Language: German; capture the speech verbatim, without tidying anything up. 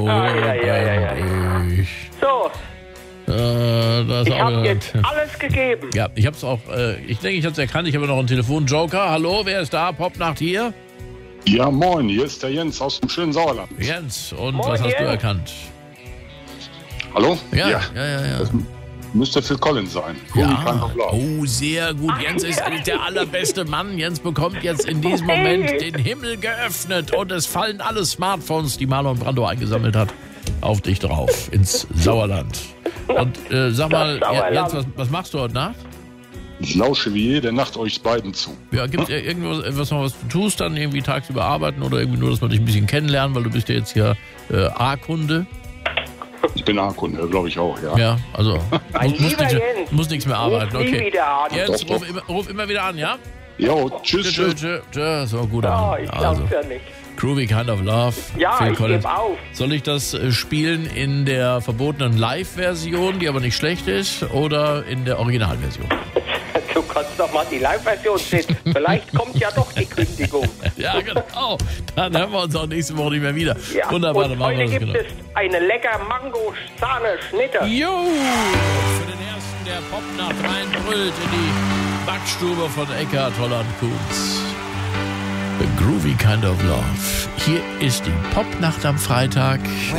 Ah, ja, ja, ja, ja. Ich. So, Äh, das ich auch habe wieder- jetzt alles gegeben. Ja, ich hab's auch, äh, ich denke, ich hab's erkannt, ich habe noch einen Telefonjoker. Hallo, wer ist da? Popnacht hier? Ja, moin, hier ist der Jens aus dem schönen Sauerland. Jens, und Moin, was hast du Jens. erkannt? Hallo? Ja, ja, ja, ja. Das müsste Phil Collins sein. Groovy Kind of Love. Oh, sehr gut. Jens ist der allerbeste Mann. Jens bekommt jetzt in diesem Moment den Himmel geöffnet und es fallen alle Smartphones, die Marlon Brando eingesammelt hat, auf dich drauf, ins Sauerland. Und äh, sag mal, Das Sauerland. Jens, was, was machst du heute Nacht? Ich lausche wie jede Nacht euch beiden zu. Ja, gibt es irgendwas, was, was du tust, dann irgendwie tagsüber arbeiten oder irgendwie nur, dass man dich ein bisschen kennenlernen, weil du bist ja jetzt hier äh, A-Kunde. Ich bin A-Kunde, glaube ich auch, ja. Ja, also Mein muss, muss, lieber nichts, mehr- Jens, muss nichts mehr arbeiten. ruf nie Okay. wieder an. Jens, Doch, ruf doch. immer, ruf immer wieder an, ja? Jo, tschüss, Tschö, tschüss. tschö, tschö. So, gut Ah, an. ich Also, glaub's ja nicht. Groovy Kind of Love. Ja, Phil ich Collins. gebe auf. Soll ich das äh, spielen in der verbotenen Live-Version, die aber nicht schlecht ist, oder in der Originalversion? Du kannst doch mal die Live-Version sehen. Vielleicht kommt ja doch die Kündigung. Ja, genau. Dann hören wir uns auch nächste Woche nicht mehr wieder. Ja, Wunderbar, dann und machen wir heute das gibt genau. es eine lecker Mango-Sahne-Schnitte. Jo! Für den ersten, der Popnacht reinbrüllt in die Backstube von Eckhard Holland-Kunz. The Groovy Kind of Love. Hier ist die Popnacht am Freitag.